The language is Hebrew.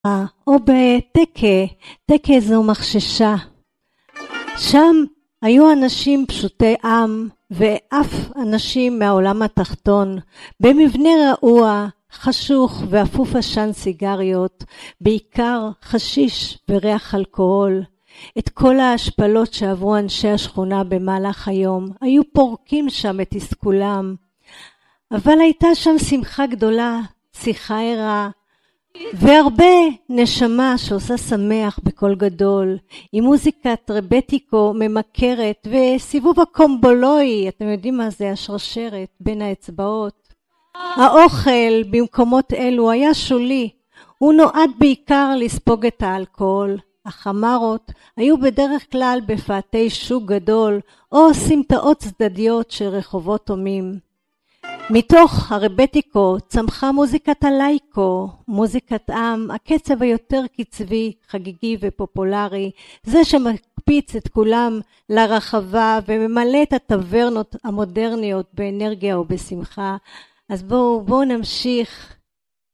או בתקה, תקה זו מחששה. שם היו אנשים פשוטי עם ואף אנשים מהעולם התחתון, במבנה רעוע, חשוך ואפוף עשן סיגריות, בעיקר חשיש וריח אלכוהול. את כל ההשפלות שעברו אנשי השכונה במהלך היום, היו פורקים שם את תסכולם. אבל הייתה שם שמחה גדולה, שיחה ערה, והרבה נשמה שעושה שמח בקול גדול, עם מוזיקת רבטיקו ממכרת וסיבוב הקומבולוי, אתם יודעים מה זה, השרשרת בין האצבעות. האוכל במקומות אלו היה שולי, הוא נועד בעיקר לספוג את האלכוהול. החמרות היו בדרך כלל בפאתי שוק גדול או סמטאות צדדיות של רחובות הומים. מתוך הרבטיקו צמחה מוזיקת הלייקו, מוזיקת עם, הקצב היותר קצבי, חגיגי ופופולרי, זה שמקפיץ את כולם לרחבה וממלא את הטברנות המודרניות באנרגיה ובשמחה. אז בואו נמשיך.